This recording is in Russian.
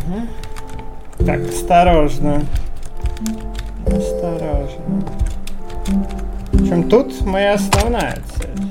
Так, осторожно. Осторожно. В общем, тут моя основная цель.